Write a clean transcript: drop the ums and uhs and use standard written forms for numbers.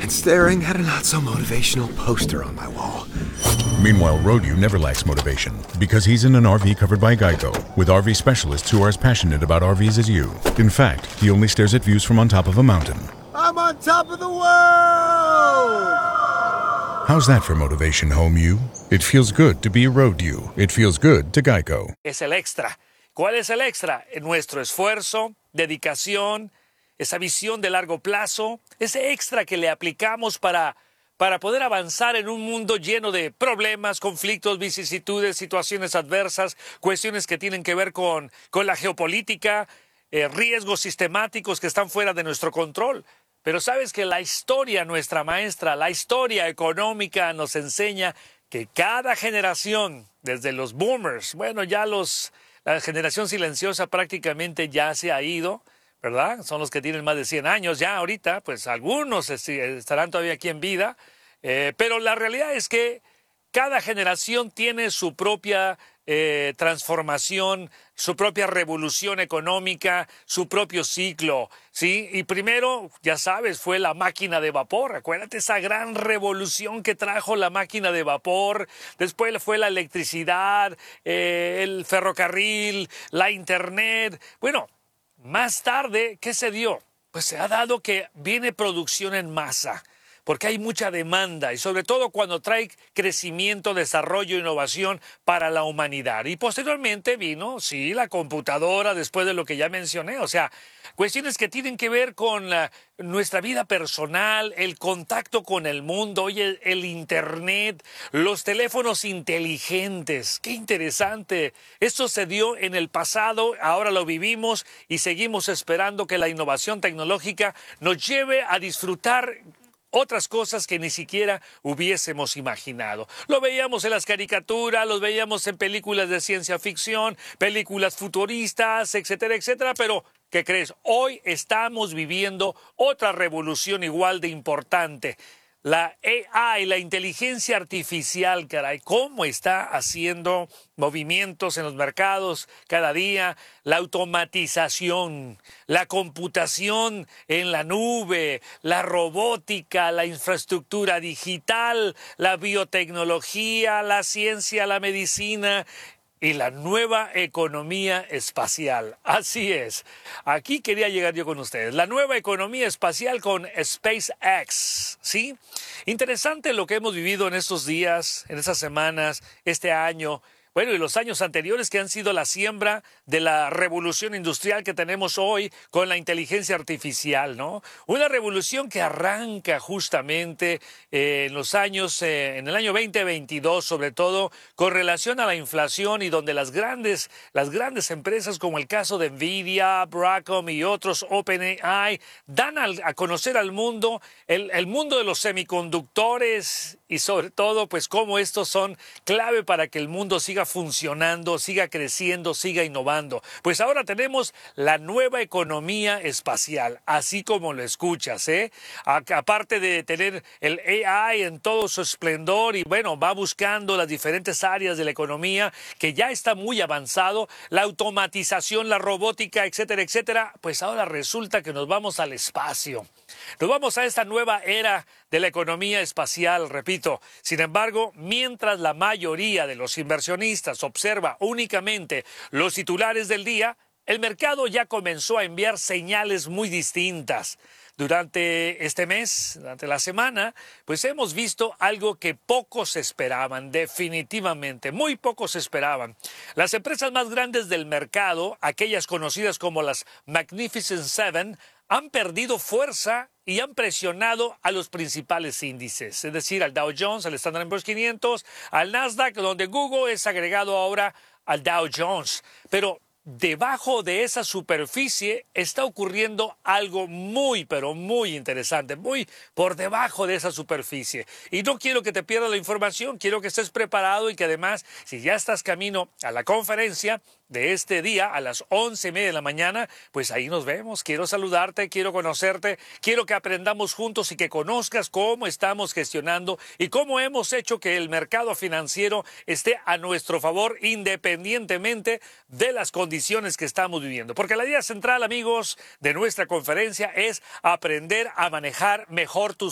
sat staring at a not-so-motivational poster on my wall. Meanwhile, Rodeo never lacks motivation because he's in an RV covered by Geico, with RV specialists who are as passionate about RVs as you. In fact, he only stares at views from on top of a mountain. I'm on top of the world! How's that for motivation, home you? It feels good to be Rodeo. It feels good to Geico. Es el extra. ¿Cuál es el extra? Nuestro esfuerzo, dedicación, esa visión de largo plazo, ese extra que le aplicamos para poder avanzar en un mundo lleno de problemas, conflictos, vicisitudes, situaciones adversas, cuestiones que tienen que ver con la geopolítica, riesgos sistemáticos que están fuera de nuestro control. Pero sabes que la historia, nuestra maestra, la historia económica nos enseña que cada generación, desde los boomers, bueno, ya la generación silenciosa prácticamente ya se ha ido, ¿verdad? Son los que tienen más de 100 años ya ahorita, pues algunos estarán todavía aquí en vida, pero la realidad es que cada generación tiene su propia transformación, su propia revolución económica, su propio ciclo, ¿sí? Y primero, ya sabes, fue la máquina de vapor. Acuérdate esa gran revolución que trajo la máquina de vapor. Después fue la electricidad, el ferrocarril, la internet. Bueno, más tarde, ¿qué se dio? Pues se ha dado que viene producción en masa, porque hay mucha demanda y sobre todo cuando trae crecimiento, desarrollo, innovación para la humanidad. Y posteriormente vino, sí, la computadora después de lo que ya mencioné, o sea, cuestiones que tienen que ver con nuestra vida personal, el contacto con el mundo, oye, el internet, los teléfonos inteligentes. ¡Qué interesante! Esto se dio en el pasado, ahora lo vivimos y seguimos esperando que la innovación tecnológica nos lleve a disfrutar otras cosas que ni siquiera hubiésemos imaginado. Lo veíamos en las caricaturas, los veíamos en películas de ciencia ficción, películas futuristas, etcétera, etcétera, pero ¿qué crees? Hoy estamos viviendo otra revolución igual de importante. La AI, la inteligencia artificial, caray, cómo está haciendo movimientos en los mercados cada día, la automatización, la computación en la nube, la robótica, la infraestructura digital, la biotecnología, la ciencia, la medicina y la nueva economía espacial. Así es. Aquí quería llegar yo con ustedes. La nueva economía espacial con SpaceX, ¿sí? Interesante lo que hemos vivido en estos días, en estas semanas, este año. Bueno, y los años anteriores que han sido la siembra de la revolución industrial que tenemos hoy con la inteligencia artificial, ¿no? Una revolución que arranca justamente en los años, en el año 2022, sobre todo con relación a la inflación y donde las grandes empresas como el caso de Nvidia, Broadcom y otros, OpenAI, dan a conocer al mundo el mundo de los semiconductores y sobre todo, pues cómo estos son clave para que el mundo siga funcionando, siga creciendo, siga innovando. Pues ahora tenemos la nueva economía espacial, así como lo escuchas, ¿eh? Aparte de tener el AI en todo su esplendor y bueno, va buscando las diferentes áreas de la economía que ya está muy avanzado, la automatización, la robótica, etcétera, etcétera, pues ahora resulta que nos vamos al espacio. Nos vamos a esta nueva era de la economía espacial, repito. Sin embargo, mientras la mayoría de los inversionistas observa únicamente los titulares del día, el mercado ya comenzó a enviar señales muy distintas. Durante este mes, durante la semana, pues hemos visto algo que pocos esperaban, definitivamente, muy pocos esperaban. Las empresas más grandes del mercado, aquellas conocidas como las Magnificent Seven, han perdido fuerza y han presionado a los principales índices, es decir, al Dow Jones, al Standard & Poor's 500, al Nasdaq, donde Google es agregado ahora al Dow Jones. Pero debajo de esa superficie está ocurriendo algo muy, pero muy interesante, muy por debajo de esa superficie. Y no quiero que te pierdas la información, quiero que estés preparado y que además, si ya estás camino a la conferencia de este día a las 11:30 de la mañana, pues ahí nos vemos. Quiero saludarte, quiero conocerte, quiero que aprendamos juntos y que conozcas cómo estamos gestionando y cómo hemos hecho que el mercado financiero esté a nuestro favor independientemente de las condiciones que estamos viviendo. Porque la idea central, amigos, de nuestra conferencia es aprender a manejar mejor tus